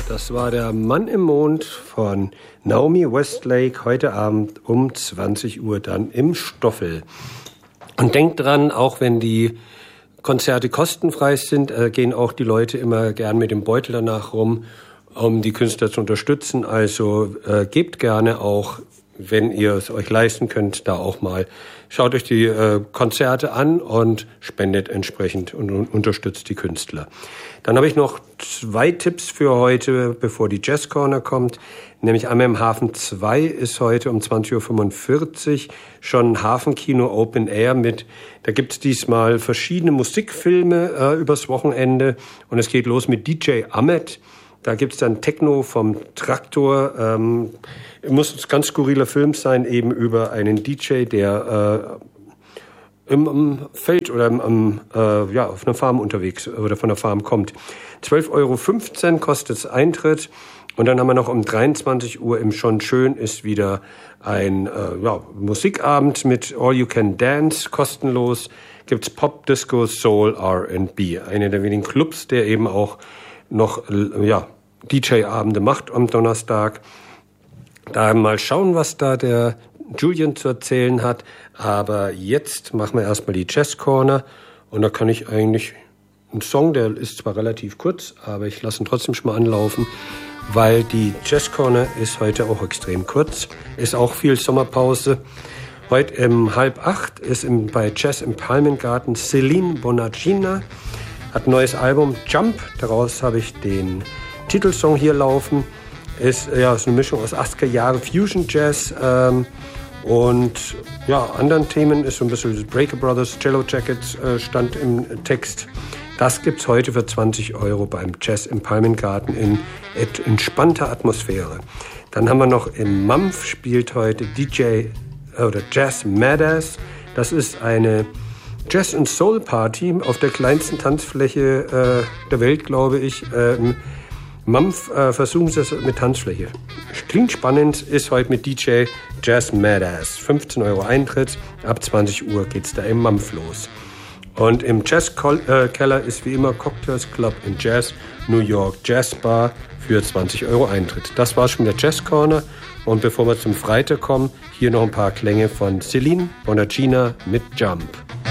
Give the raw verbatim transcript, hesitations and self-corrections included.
Das war der Mann im Mond von Naomi Westlake, heute Abend um zwanzig Uhr dann im Stoffel. Und denkt dran, auch wenn die Konzerte kostenfrei sind, äh, gehen auch die Leute immer gern mit dem Beutel danach rum, um die Künstler zu unterstützen. Also äh, gebt gerne auch, wenn ihr es euch leisten könnt, da auch mal. Schaut euch die äh, Konzerte an und spendet entsprechend und, und unterstützt die Künstler. Dann habe ich noch zwei Tipps für heute, bevor die Jazz Corner kommt. Nämlich einmal im Hafen zwei ist heute um zwanzig Uhr fünfundvierzig schon Hafenkino Open Air mit. Da gibt's diesmal verschiedene Musikfilme äh, übers Wochenende. Und es geht los mit D J Ahmed. Da gibt's dann Techno vom Traktor. Ähm, muss ein ganz skurriler Film sein, eben über einen D J, der äh, im, im Feld oder im, im, äh, ja, auf einer Farm unterwegs oder von der Farm kommt. zwölf Euro fünfzehn kostet's Eintritt. Und dann haben wir noch um dreiundzwanzig Uhr im Schon Schön ist wieder ein äh, ja, Musikabend mit All You Can Dance, kostenlos. Gibt's Pop, Disco, Soul, R and B. Einer der wenigen Clubs, der eben auch noch ja, D J-Abende macht am Donnerstag. Da mal schauen, was da der Julian zu erzählen hat. Aber jetzt machen wir erstmal die Jazz Corner. Und da kann ich eigentlich einen Song, der ist zwar relativ kurz, aber ich lasse ihn trotzdem schon mal anlaufen, weil die Jazz Corner ist heute auch extrem kurz. Ist auch viel Sommerpause. Heute um halb acht ist im, bei Jazz im Palmengarten Celine Bonacina. Hat ein neues Album, Jump. Daraus habe ich den Titelsong hier laufen. Ist ja ist eine Mischung aus achtziger Jahre Fusion Jazz ähm, und ja, anderen Themen. Ist so ein bisschen Breaker Brothers, Jello Jackets äh, stand im Text. Das gibt's heute für zwanzig Euro beim Jazz im Palmengarten in entspannter Atmosphäre. Dann haben wir noch im Mampf spielt heute D J oder Jazz Madass. Das ist eine Jazz and Soul Party auf der kleinsten Tanzfläche äh, der Welt, glaube ich. Ähm, Mampf äh, versuchen sie es mit Tanzfläche. Klingt spannend, ist heute mit D J Jazz Madass. fünfzehn Euro Eintritt, ab zwanzig Uhr geht's da im Mampf los. Und im Jazzkeller ist wie immer Cocktails Club in Jazz, New York Jazz Bar für zwanzig Euro Eintritt. Das war schon der Jazz Corner. Und bevor wir zum Freitag kommen, hier noch ein paar Klänge von Celine Bonacina mit Jump.